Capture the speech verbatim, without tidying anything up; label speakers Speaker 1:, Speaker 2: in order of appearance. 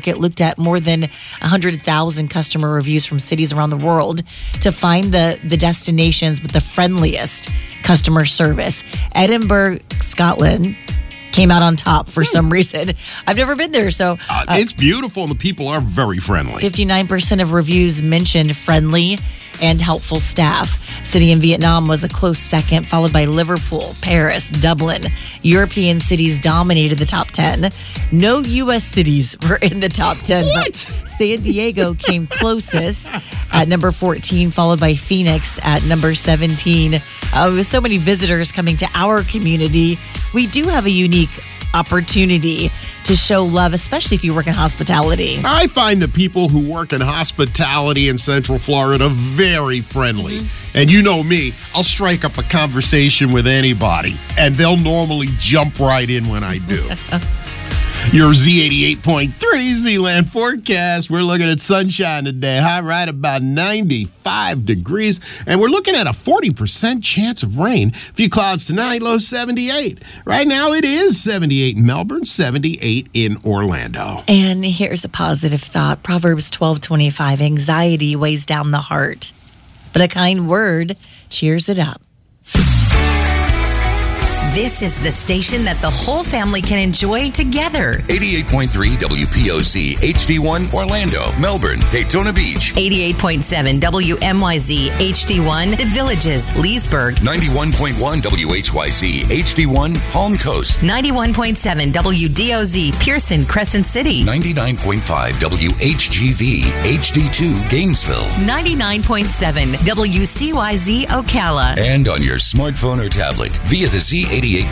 Speaker 1: Market looked at more than one hundred thousand customer reviews from cities around the world to find the, the destinations with the friendliest customer service. Edinburgh, Scotland came out on top for some reason. I've never been there, so...
Speaker 2: Uh, uh, it's beautiful, and the people are very friendly.
Speaker 1: fifty-nine percent of reviews mentioned friendly and helpful staff. City in Vietnam was a close second, followed by Liverpool, Paris, Dublin. European cities dominated the top ten. No U S cities were in the top ten.
Speaker 2: What?
Speaker 1: But San Diego came closest at number fourteen, followed by Phoenix at number seventeen. Uh, with so many visitors coming to our community, we do have a unique opportunity to show love, especially if you work in hospitality.
Speaker 2: I find the people who work in hospitality in Central Florida very friendly. Mm-hmm. And you know me, I'll strike up a conversation with anybody, and they'll normally jump right in when I do. Your Z eighty-eight point three Z-Land forecast. We're looking at sunshine today. High right about ninety-five degrees. And we're looking at a forty percent chance of rain. A few clouds tonight, low seventy-eight. Right now it is seventy-eight in Melbourne, seventy-eight in Orlando.
Speaker 1: And here's a positive thought. Proverbs twelve twenty-five. Anxiety weighs down the heart, but a kind word cheers it up.
Speaker 3: This is the station that the whole family can enjoy together.
Speaker 4: eighty-eight point three W P O C, H D one, Orlando, Melbourne, Daytona Beach.
Speaker 3: eighty-eight point seven W M Y Z, H D one, The Villages, Leesburg.
Speaker 4: ninety-one point one W H Y Z, H D one, Palm Coast.
Speaker 3: ninety-one point seven W D O Z, Pearson, Crescent City.
Speaker 4: ninety-nine point five W H G V, H D two, Gainesville.
Speaker 3: ninety-nine point seven W C Y Z, Ocala.
Speaker 4: And on your smartphone or tablet via the Z eighty-eight